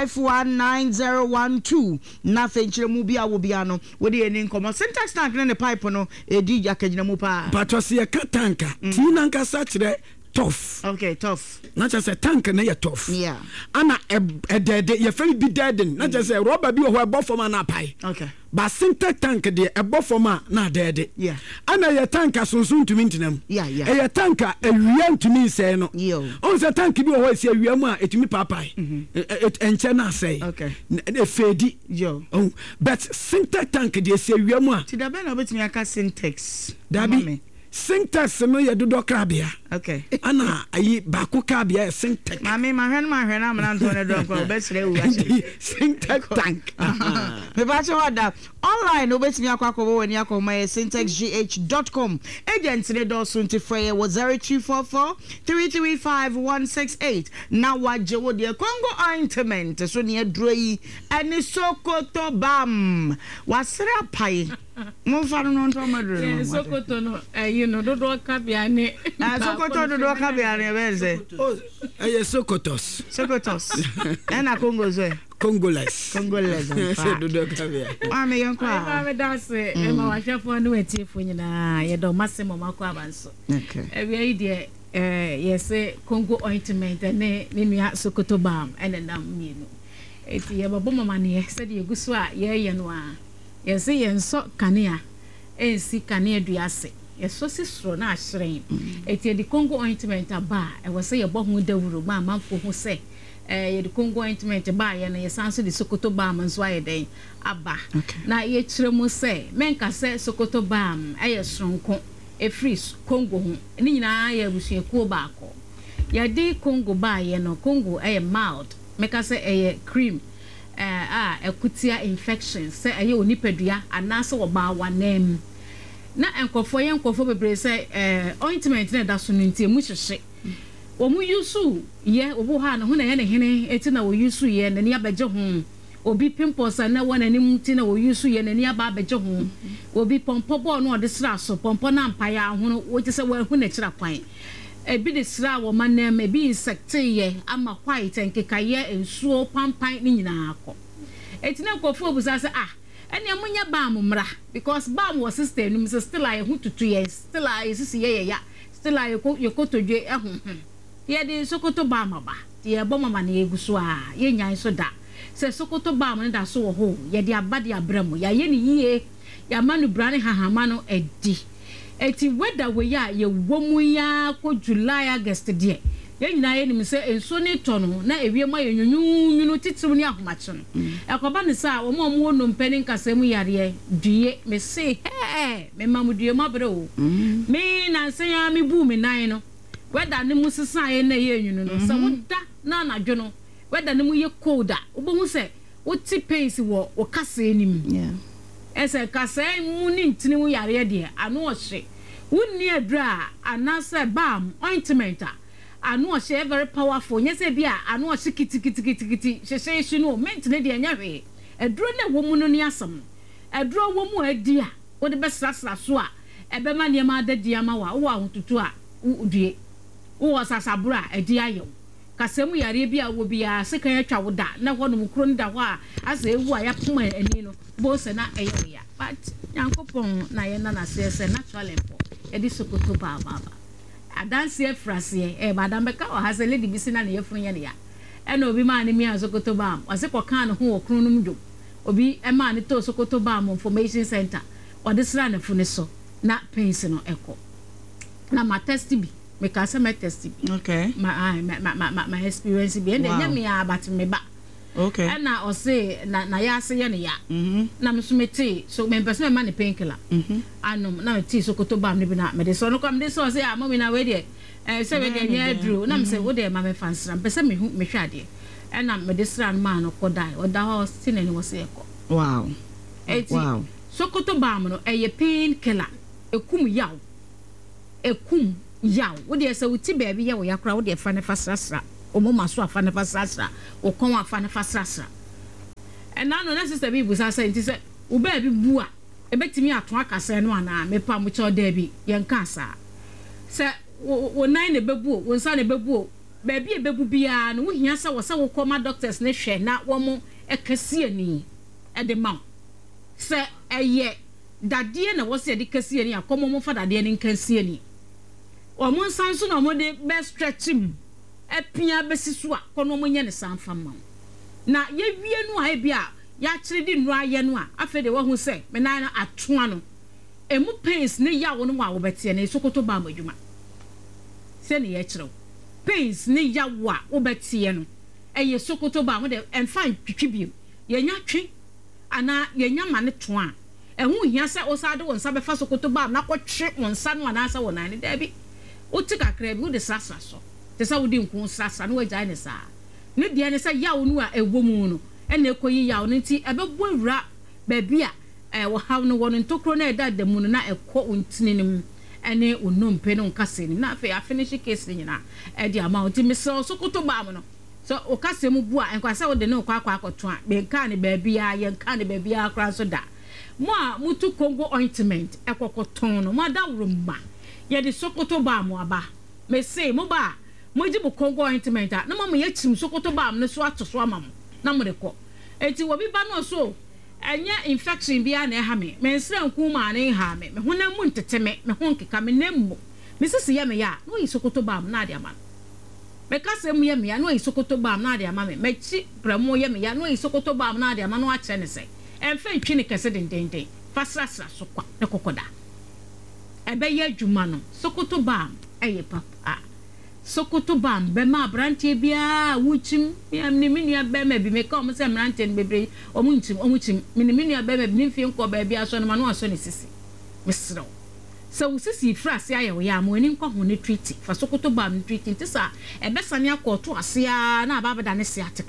519012 nothing chiremu bia wo bia no we dey eni nkomo syntax tank ne pipe no edi yakagina mu pa patose ya katanka tinanka sa kire tough. Okay, tough. Not just a tank na ya tough. Yeah. Ana dead ya feel be dead not just a rubber bi o bo for man apai. Okay. But syntax tank de e bo for man na dead. Yeah. Ana ya tank sunsun to mintinam. Yeah. Ya tank e wiam to me say no. Yo. On say tank bi o say wiam a etimi papai. Et enche na say. Okay. E fedi. Yo. Oh, but syntax tank de say wiam a. Ti da be na obetimi aka syntax. Dabi. Syntax no ya do krabia. Okay. Ana ayi bako krabia syntax. Mami ma hwen am na ntone do ko obesre wu ase. Syntax tank. Me ba che wada online obetimi akwakobo wani akoma syntaxgh.com. Agent ne do so ntifreye was 0244 335168. Na waje wo de Congo ointment so ne aduro yi ani Sokoto bam. Wasra pai. Mo fa no ntoma maduro. Sokoto no no dodo kabia ne Sokoto dodo kabia ne benze Sokotos ena Congo zo Congolese dodo kabia ame yonkwa ame dase ma wahwefo no wetifo nyina ye do masemo makwa banso ewe ide yese Congo ointment ne nua Sokoto bam ene nam mienu eti ye babo mama ne se de eguso a ye no a yese yenso kanea ensi kanea duase yeso sisro na aheren eti de Congo ointment aba e wo se ye bo hu dawuro ma manfo hu se ye de Congo ointment ba ye na yesanso de Sokoto bam nso aye den aba na ye kiremu se menka se Sokoto bam aye sonko e free Congo hu ni nyina ye busuekuo ba ko ye de Congo ba ye no Congo aye mild meka se aye cream ekutia infection se aye onipadua anase wo ba wanem na enkofo bebre se ointment na da so nti mu hyehye wo mu yusu ye obo ha na ho na ye ne hene eti na wo yusu ye na ni abeje ho obi pimples na wona ni muti na wo yusu ye na ni aba abeje ho obi pompo bo no ode sra so pompo na mpaya ho no wo tse wo hu na kira kwan ebi de sra wo manem ebi insect ye ama white enkekaye ensuo pampan ni nyina akọ eti na enkofo obusa se ene amunya bam mra because bam was sister no Mr. Still I hu tutu ye still I sisi ye ya still I yokotodwe ehun ye de Sokoto bam aba ye bo mama na eguso a ye nyan so da se Sokoto bam ne da so wo ho ye de abade abramu ya ye ni yie ya manu brane hahama no edi eti weda we ya ye womu ya ko July August de ye nyina ye nim se enso ne tono na ewie ma ye nyunyu titiru ni ahomache no ekoba ne sa wo mo no mpeni nkasemu yare due me se me mamudue mabere o me na se ya me bu me nan no weda ne mu sesa ye na ye nyunu no se woda na anadwo no weda ne mu ye cold a wo hu se wo ti pace wo kasa enim ese kasa mu ni ntini mu yare de ano ohye wonni adura anase bam ointment anu o she very powerful nyese bia anu o kiti sheshe no mentine de anya hwe eduro na wo mu no ni asam eduro wo mu adi a wo de besrasra so a ebe ma ne ma adadi ama wa wo ahotutu a udue wo sasabura adi ayo kasemu yare bia wo bia sekan atwa wo da na ho no mukro nda ho a asa ewu a ya poma ani no bo se na eyo ya but yankopon na ye na na se natural empo edi Sokoto baba adanse frase madam beka o hase lady bisina na yefun ye ne ya ena obi ma ne mi Sokoto bam ase ko kan ho okrunum dwo obi ema ne to Sokoto Bam information center or this land for so na pains no echo na ma test bi me ka say me test bi okay my experience bi and nya me about me ba okay and na o say na ya say ye ne ya na me so me tea so me person me ma ne painkiller anom na me tea Sokoto Bam ne bi na me de so no come dey so say mommy na we dey say we dey nya dru na me say wo dey ma me fansra me say me hu me hwade and na me de sran man no ko die o da ho sin ani wo say ko wow wow Sokoto Bam no painkiller ekum yaw wo dey say wuti ba bi ye wo yakra wo dey fa ne fasrasra o mo maso afa ne fasrasra o kon afa ne fasrasra and now no sister bi busa say nti say wo ba bi bu a ebetimi ato akasa no ana me pa mo cho da bi ye nka asa say wo nan ne bebu wo nsa ne bebu ba bi e bebu bia no wo hia say wo say wo koma doctors ne hwe na wo mo ekasi ani e de ma say eye dadie na wo say de kasi ani akomo mo fa dadie ne nkasi ani o mo nsan so na mo de be stretch him epia besiso a kono mo nya ne sanfa ma na ye wie no a bia ya kire di nru aye no a afa de wo hu say me nan na atoa no emu pains ne ya wo no wa wo betie ne Sokoto Bam adwuma se ne ye kire pains ne ya wo a wo betie no eye Sokoto Bam de emfa twitwi bi ye nya twi ana ye nya ma ne to a ehu hia se o sa de won sa be fa Sokoto Bam na ko twe won sa no ana sa won nan ne da bi o ti kakra bi wo de sasa so te sa wo di nku sasa no wagya ne sa ne dia ne sa yawo no a ewo mu no ene ekoyi yawo ne ti ebebo awura ba bia wo haw no wono ntokro na eda da mu no na ekọ untini nim ene onompe no nkase ni na afa finish case ni na e di ama o ti mesel Sokoto Bam no so o kase mu bu a enkwasa wo de ne kwa akoto a be nka ne ba bia ye nka ne ba bia akra so da mo a mutu Congo ointment ekokoton no mo da wurumba ye de Sokoto Bam aba me say mo ba mo ji bu Congo ointment na mo ye chim Sokoto Bam ne so atoso ama mo na mo de ko enti wo bi ba no so enya infection bia na ha me nsira nku ma na ha me honam mu ntete me honkeka me nemmo me sisi ye me ya no yi Sokoto Bam na de ama me ka se mu ye me ya no yi Sokoto Bam na de ama me chi bramo ye me ya no yi Sokoto Bam na de ama no a kire ne se emfa ntwi ne kese dendenden fasrasra so kwa ne kokoda ebe ye adwuma no Sokoto Bam eye papa Sokoto Bam be ma brantie bia wuchim ni minia be ma bi me ka o se brantie bebre o mu nchim ni minia be ma bi ni fie nko ba bia so no ma no aso ne sisi mesro so sisi frase aye wo ya mo ni nko ho ne treat fa Sokoto Bam treat ntisa ebe sane akoto ase a na aba beda ne se atika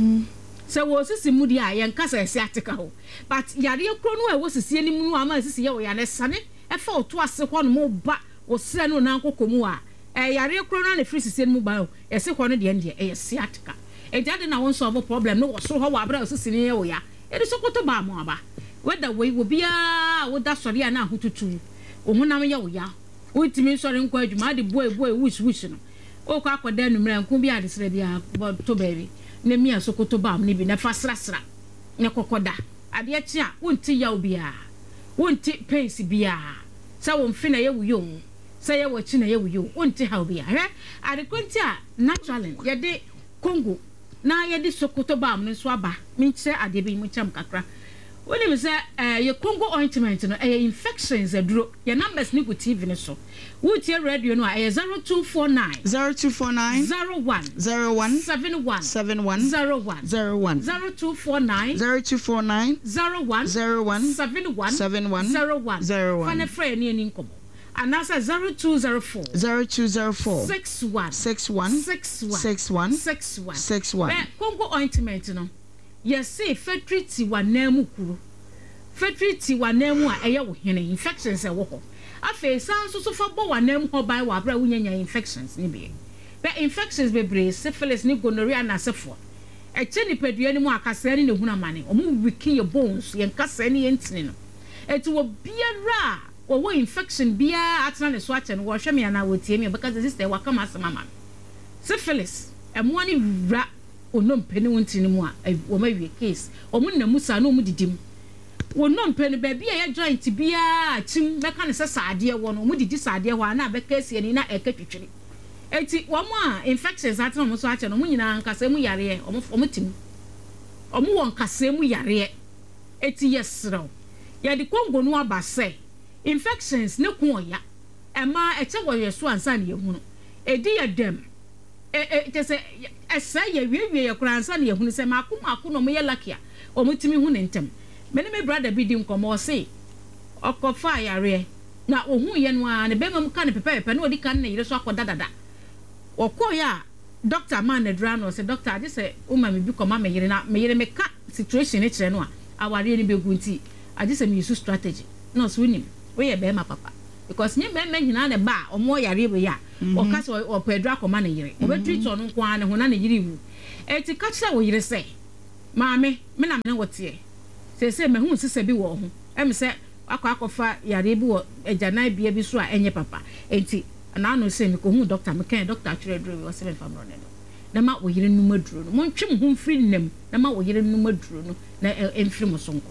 so wo sisi mu dia ye nka se atika ho but yare kro no e wo sisi ni mu ama sisi ye wo ya ne sane e fa oto ase ho no mo ba wo se no na nkokomu a yare kro na ne free sisi mu ba o e se ho no de ende e se atika e jade na won solve problem no wo so ho wa abra sisi ni ye wo ya e de Sokoto Bam aba whether we wo bia wo da sori a na hututu ohunam ye wo ya wo timi sori nko adwuma de boy wish no o kwa akoda numra nko bia de sere bia to baby ne mia Sokoto Bam ne bi na fasrasra ne kokoda ade achi a wonti yaw bia wonti pains bia sa won fi na ye wo yo say ye wo chi na ye wo yo wonti haw bia he ade konti a naturally ye de Congo na ye de Sokoto Bam ne so aba mi che ade bi mu cham kakra woni me say ye Congo ointment no infections aduro ye numbers ni ku TV ne so wo tie radio no a 0249 01 71 0249 01 fane frɛ ne ani nkomo anasa 0204 61 Congo ointment no yes say fertility wanamu kuru fertility wanamu a eye wo hene infections e wo ho afa san so fa bo wanamu ho ban wa bra wunya infections ni be infections bebre syphilis ni gonorrhea na sefo e che ni padua ni mu akasa ni ne huna mane o mu wiki your bones ye nkasa ni yentini no eti wo biara wo infection bia atena ne so ache no wo hwe me na wo tie me because sister wa kama asema mama syphilis e mo ani ra onompeni wontini mu a wo ma wie case o mu na musa no mu didim wonompeni ba bia ye joint bia chim meka ne se saade wo no mu didi saade ho ana be case ni na eka twitwiri eti wo mo a infections atena mo so ache no mu nyina nkasa mu yare o mu tim o mu won kasa mu yare eti yesro ya di kongo no aba say infections ne ko ya ema eche wo yeso ansa ne yehunu edi ya dem tese esa ya wiwie ya kura ansa ne yehunu se mako no mo ye lakia o mutimi hu ne ntem me brother bi di nkomo say okofa yare na ohun ye no a ne be mam ka ne pepe na odi kan ne yire so akoda dada okoya doctor man Nedrano say doctor I just say o ma me bi koma me yire me ka situation ni kire no a aware ni be gunti I just say me use strategy no so nim we ye be ma papa because nye me nyina ne ba omo yare be ya o ka so o pedro akoma ne yire o be treat on nko an ho na ne yire wu eti ka kire wo yire say maame me na me na wote say me hu sise bi wo ho em say akofa yare bi wo ejana bia bi so a enye papa enti na no say me ko hu doctor me kan doctor kire dro we o se me famro ne no na ma wo yire numa duro no mo ntwem ho mfiri nem na ma wo yire numa duro no na emfiri mo sonko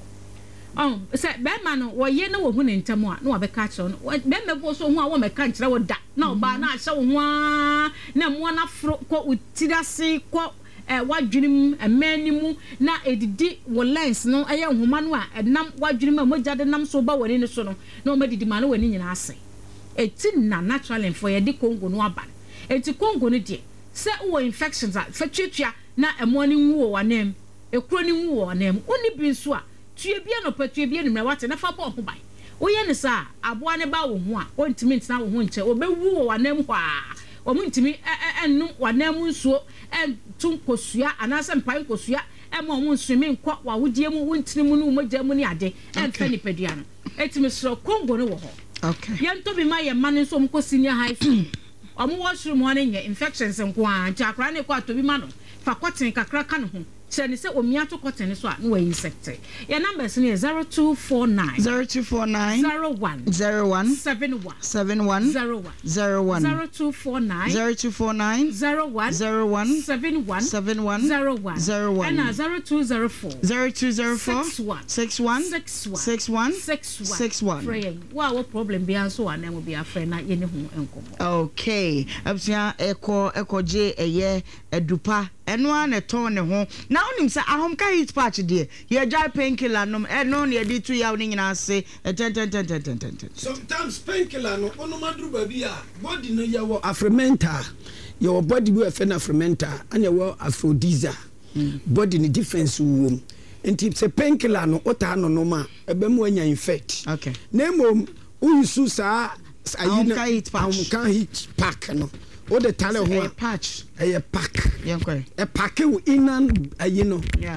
say be ma no wo ye na wo hu ne ntam a na wo be ka kire no be me bo so hu a wo me ka kire wo da na wo ba na ahye wo ho a na mo na fro ko utirase ko wadwenim emanimu na edidi wo lens no eye nhoma no a enam wadwenim a mogade nam so ba woni ne so no na o madidi ma no woni nyina ase eti na natural info ye di kongo no aba eti kongo no de se wo infections a fa twetwa na emo ni nwu wo wanem ekuro ni nwu wo wanem oni bi nso a tue bia no patue bia nimra wate na fa ba ho bai wo ye ne sa aboa ne ba wo ho a ontimi ntina wo ho nche wo be wu wo wanem ho a wo muntimi ennum wanem nsuo tun kosua anase mpan kosua ema wo nsumi nkwa wa wodie mu wontini mu no mogya mu ni ade emfa ni padua no etimi sro kongo no wo ho okay yento bi ma ye mane so mko senior high school omo washroom ho ne nye infections nko a chakra ne kwa to bi ma no fa koten kakra ka no ho sene se omia to koten so a no wa insect your numbers ne 0249 01 71 01 0249 01 71 and 0204 61 praying what problem be so and then will be a friend na ye ne ho enkomo okay absia eko je eye edupa eno an eton ne ho na onim se ahom ka hit patch de ye dry painkiller nom eno ne di tu ya oni nyina se sometimes painkiller no ono madru ba bi a body no ye wo afrementa your body we fe afrementa and ye wo aphrodisia body ni difference wo enti se painkiller no ota no no ma ebe mu anya infect okay na mom uyisu sa ayina ahom ka hit pack no o de tale ho a patch a pack yankwe a pack inan ayino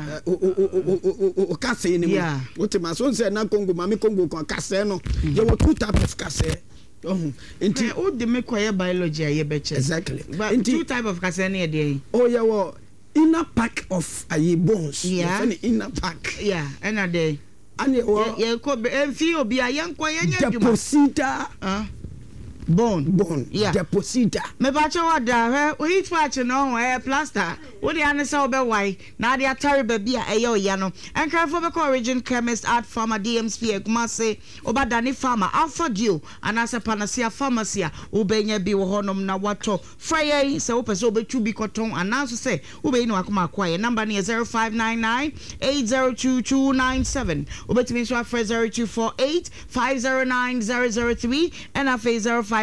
o kase ni mo o te maso se na Congo mami Congo ko kase no ye wo two types of kase enti o de me kwa biology aye beche exactly but two type of kase na dey o ye wo inner pack of aye bones inner pack and a day and ye ko enfi obi ayenkwa yenya deposita bone deposita me ba che wada we hit patch no ho plaster wo de an se obe wai na de atare ba bia eye oya no enka fo be ko origin chemist at farmer DMSP kuma se obada ni farmer alpha dio anase panacea pharmacy obenya bi wo honom na wato fraye se wo pese obetu bi koton anaso se obeyi no akoma akwaye number ne 0599 802297 obetimi so afre 0248 509003 and afa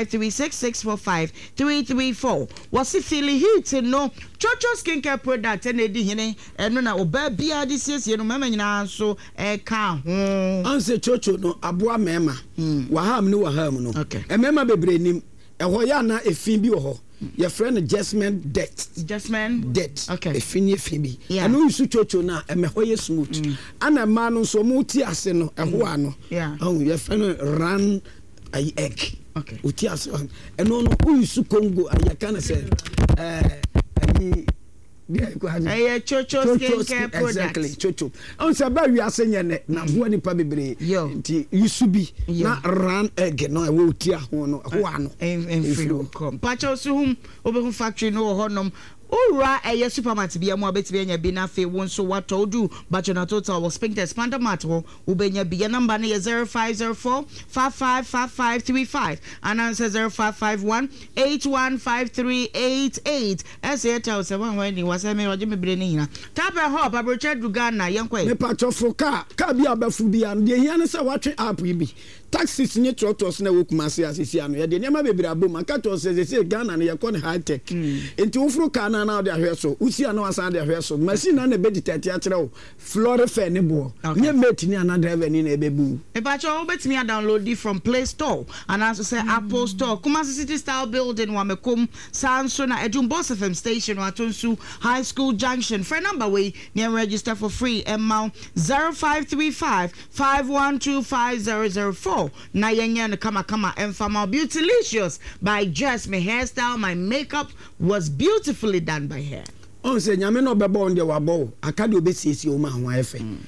0536645334 what's it feeling heat no Chocho skincare product and edi hine eno na oba bia de siesie no mama nyina so ka ho anse chocho no aboa mema waham ni waham no mema bebre nim eho ya na efin bi wo ho your friend Jasmine debt okay efin bi eno yusu chocho na emeho ye smooth ana ma no so mu ti ase no eho ano your friend run ay egg okay uti ase eno no yusu Congo ayaka na se chocho skincare product exactly chocho on say ba wi asenye ne na ho nipa bebre nti yusubi na ran egg no e wo ti aho no ho ano en free come pacho so hum obehun factory no ho nom ora eye supermarket bia mo abetime anya bi na fe won so what to do but your total was spink expander mat ho ubenya bi number na 0504 555535 and answer 0551 815388 as airtel 7 when he was me roje me bre ni hina tap and hop abrocha dugana yenkwa me patofo ka bi abafu bi an de hia ne se watwe app bi taxis ni trotors na wokumase asisi ano ye de nema bebre abom aka to se Ghana na ye ko high tech enti wofuru ka na de ahwe so usi ana wasan de ahwe so machine na be ditati a kire wo floor fair ne bo nye mate ni ana driver ni na ebebu e ba cho betimi a download it from Play Store and also say Apple Store Kumasi City Style Building wa mekom sanso na Ejum Boss FM station wa Tonsu High School Junction for number way near register for free amount 0535 51250004 na yenye kama Enfama Beautylicious by Jess. My hairstyle, my makeup was beautifully done by her. On say nyame no bebo on de wabo akade obesisi o ma ho afa